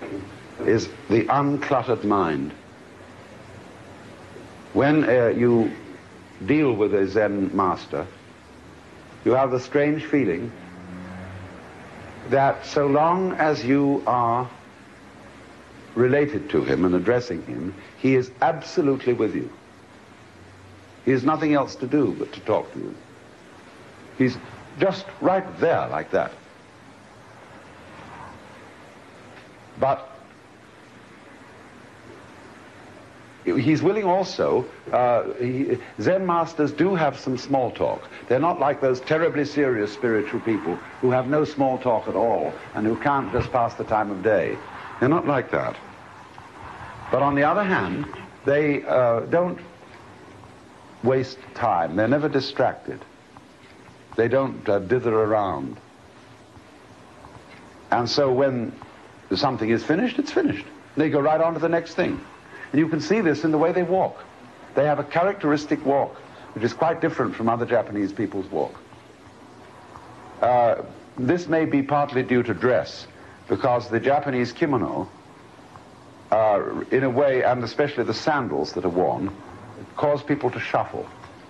is the uncluttered mind. When you deal with a Zen master, you have the strange feeling that so long as you are related to him and addressing him, he is absolutely with you. He has nothing else to do but to talk to you. He's just right there like that. But he's willing also, Zen masters do have some small talk. They're not like those terribly serious spiritual people who have no small talk at all and who can't just pass the time of day. They're not like that. But on the other hand, they don't waste time. They're never distracted. They don't dither around. And so when something is finished, it's finished. They go right on to the next thing. And you can see this in the way they walk. They have a characteristic walk, which is quite different from other Japanese people's walk. This may be partly due to dress, because the Japanese kimono, in a way, and especially the sandals that are worn, cause people to shuffle.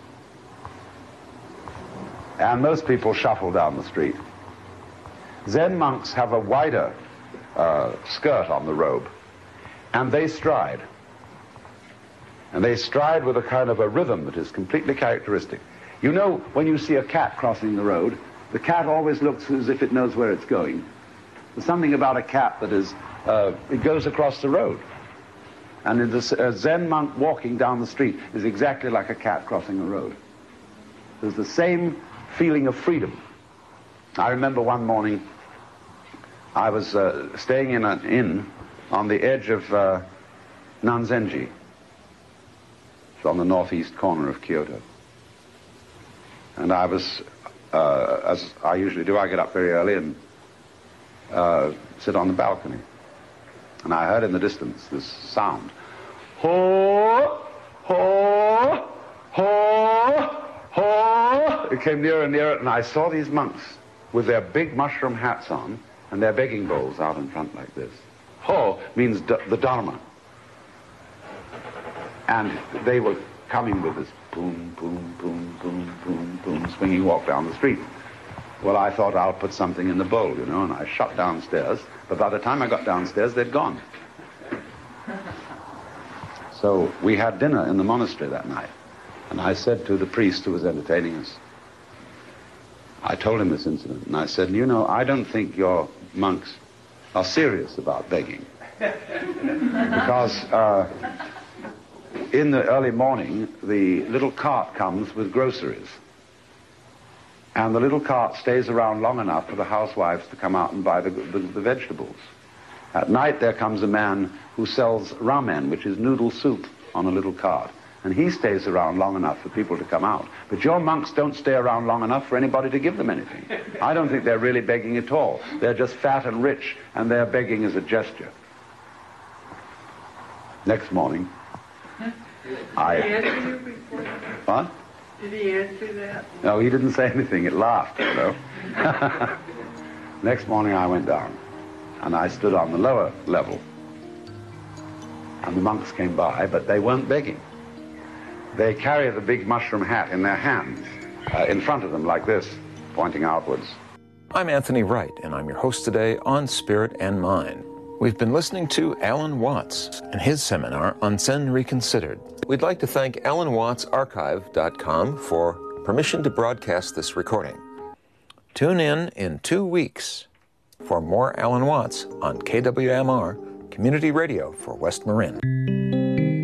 And most people shuffle down the street. Zen monks have a wider skirt on the robe, and they stride. And they stride with a kind of a rhythm that is completely characteristic. You know, when you see a cat crossing the road, the cat always looks as if it knows where it's going. There's something about a cat that is, it goes across the road. And a Zen monk walking down the street is exactly like a cat crossing the road. There's the same feeling of freedom. I remember one morning I was staying in an inn on the edge of Nanzenji. It's on the northeast corner of Kyoto. And I was, as I usually do, I get up very early and sit on the balcony. And I heard in the distance this sound. Ho, ho, ho, ho. It came nearer and nearer, and I saw these monks with their big mushroom hats on and their begging bowls out in front like this. Ho means the Dharma. And they were coming with this boom, boom, boom, boom, boom, boom, swinging walk down the street. Well, I thought I'll put something in the bowl, you know, and I shot downstairs. But by the time I got downstairs, they'd gone. So we had dinner in the monastery that night. And I said to the priest who was entertaining us, I told him this incident, and I said, you know, I don't think your monks are serious about begging. Because in the early morning, the little cart comes with groceries. And the little cart stays around long enough for the housewives to come out and buy the vegetables. At night, there comes a man who sells ramen, which is noodle soup, on a little cart. And he stays around long enough for people to come out. But your monks don't stay around long enough for anybody to give them anything. I don't think they're really begging at all. They're just fat and rich, and they're begging as a gesture. Next morning, Did he answer you before that? What? Did he answer that? No, he didn't say anything. It laughed, you know. Next morning, I went down, and I stood on the lower level. And the monks came by, but they weren't begging. They carry the big mushroom hat in their hands, in front of them like this, pointing outwards. I'm Anthony Wright, and I'm your host today on Spirit and Mind. We've been listening to Alan Watts and his seminar on Zen Reconsidered. We'd like to thank AlanWattsArchive.com for permission to broadcast this recording. Tune in 2 weeks for more Alan Watts on KWMR, Community Radio for West Marin.